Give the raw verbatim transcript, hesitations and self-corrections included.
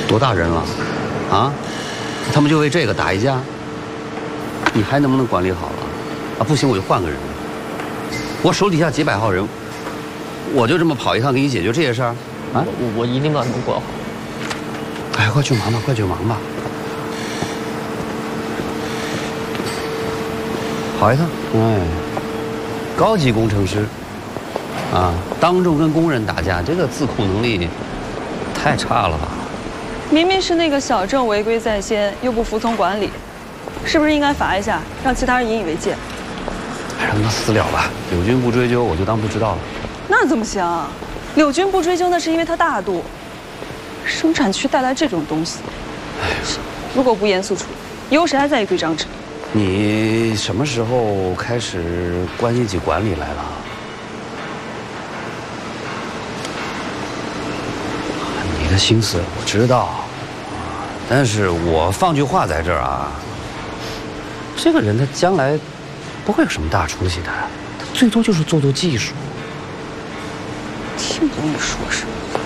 多大人了，啊？他们就为这个打一架？你还能不能管理好了？啊，不行我就换个人。我手底下几百号人，我就这么跑一趟给你解决这些事儿？啊？ 我我一定把你们管好。 哎，快去忙吧，快去忙吧。跑一趟，哎，高级工程师，啊，当众跟工人打架，这个自控能力太差了吧？ 明明是那个小郑违规在先，又不服从管理，是不是应该罚一下，让其他人引以为戒？ 让他私了吧，柳军不追究，我就当不知道了。 那怎么行？柳军不追究，那是因为他大度。生产区带来这种东西，如果不严肃处理，以后谁还在意规章制度？ 你什么时候开始关心起管理来了？你的心思我知道，但是我放句话在这儿啊，这个人他将来不会有什么大出息的，他最多就是做做技术。 听不懂你说什么。